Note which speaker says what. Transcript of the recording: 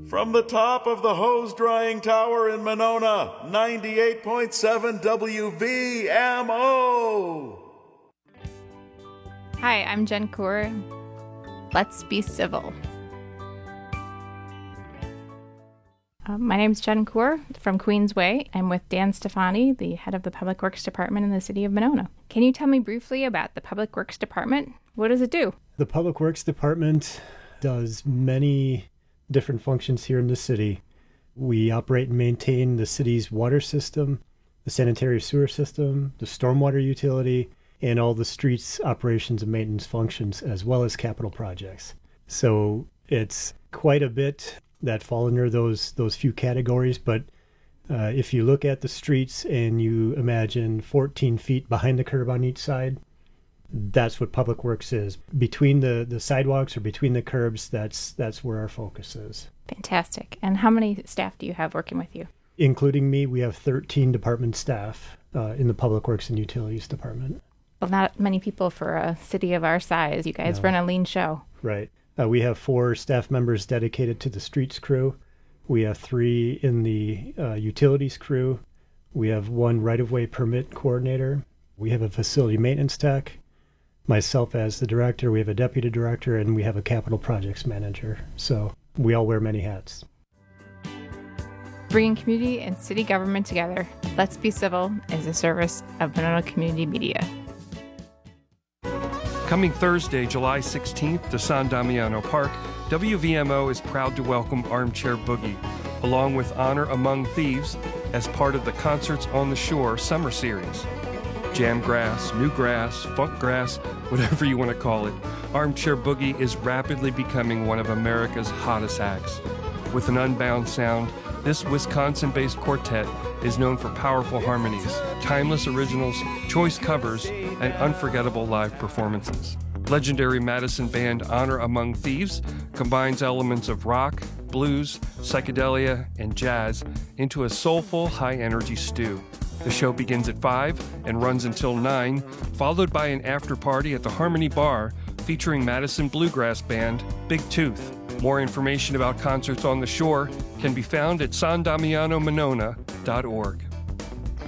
Speaker 1: From the top of the hose drying tower in Monona, 98.7 WVMO.
Speaker 2: Hi, I'm Jen Kaur. Let's be civil. My name's Jen Kaur from Queensway. I'm with Dan Stefani, the head of the Public Works Department in the city of Monona. Can you tell me briefly about the Public Works Department? What does it do?
Speaker 3: The Public Works Department does many different functions here in the city. We operate and maintain the city's water system, the sanitary sewer system, the stormwater utility, and all the streets operations and maintenance functions, as well as capital projects. So it's quite a bit that fall under those few categories, but if you look at the streets and you imagine 14 feet behind the curb on each side, that's what Public Works is. Between the sidewalks or between the curbs, that's where our focus is.
Speaker 2: Fantastic. And how many staff do you have working with you?
Speaker 3: Including me, we have 13 department staff in the Public Works and Utilities Department.
Speaker 2: Well, not many people for a city of our size. You guys run a lean show.
Speaker 3: Right. We have 4 staff members dedicated to the streets crew. We have 3 in the utilities crew. We have 1 right-of-way permit coordinator. We have a facility maintenance tech. Myself as the director, we have a deputy director, and we have a capital projects manager. So we all wear many hats.
Speaker 2: Bringing community and city government together, Let's Be Civil is a service of Monona Community Media.
Speaker 4: Coming Thursday, July 16th to San Damiano Park, WVMO is proud to welcome Armchair Boogie, along with Honor Among Thieves, as part of the Concerts on the Shore summer series. Jam grass, new grass, funk grass, whatever you want to call it, Armchair Boogie is rapidly becoming one of America's hottest acts. With an unbound sound, this Wisconsin-based quartet is known for powerful harmonies, timeless originals, choice covers, and unforgettable live performances. Legendary Madison band Honor Among Thieves combines elements of rock, blues, psychedelia, and jazz into a soulful, high-energy stew. The show begins at 5 and runs until 9, followed by an after-party at the Harmony Bar featuring Madison bluegrass band Big Tooth. More information about Concerts on the Shore can be found at sandamianomonona.org.